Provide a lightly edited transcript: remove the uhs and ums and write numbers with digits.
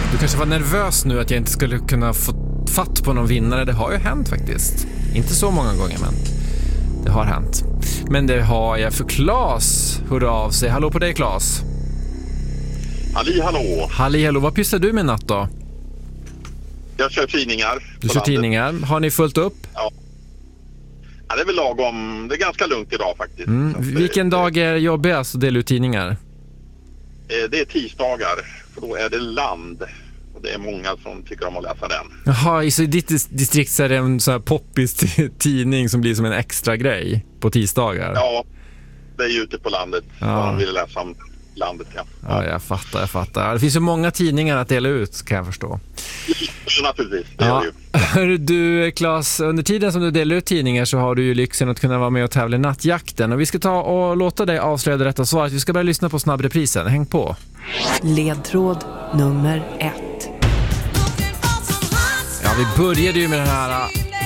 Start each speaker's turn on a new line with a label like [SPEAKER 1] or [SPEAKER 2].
[SPEAKER 1] Du kanske var nervös nu att jag inte skulle kunna få fatt på någon vinnare. Det har ju hänt faktiskt. Inte så många gånger, men det har hänt. Men det har jag för Claes. Hurra av sig. Hallå på dig, Claes.
[SPEAKER 2] Hallå.
[SPEAKER 1] Hallå, vad pysslar du med natt då?
[SPEAKER 2] Jag kör tidningar.
[SPEAKER 1] Du kör tidningar. Har ni fullt upp?
[SPEAKER 2] Ja. Ja, det är väl lagom. Det är ganska lugnt idag faktiskt.
[SPEAKER 1] Vilken dag är jobbigast att dela ut tidningar?
[SPEAKER 2] Det är tisdagar, för då är det land. Och det är många som tycker om att läsa den.
[SPEAKER 1] Jaha, så i ditt distrikt så är det en sån här poppis tidning som blir som en extra grej på tisdagar?
[SPEAKER 2] Ja, det är ju ute på landet.
[SPEAKER 1] Ja.
[SPEAKER 2] Man vill läsa om landet, ja.
[SPEAKER 1] Ja, jag fattar. Det finns ju många tidningar att dela ut, kan jag förstå.
[SPEAKER 2] Så naturligtvis, det är det ju.
[SPEAKER 1] Du, Claes, under tiden som du delar ut tidningar så har du ju lyxen att kunna vara med och tävla i nattjakten. Och vi ska ta och låta dig avslöja det rätta svaret. Vi ska börja lyssna på snabbreprisen. Häng på.
[SPEAKER 3] Ledtråd nummer 1.
[SPEAKER 1] Ja, vi började ju med den här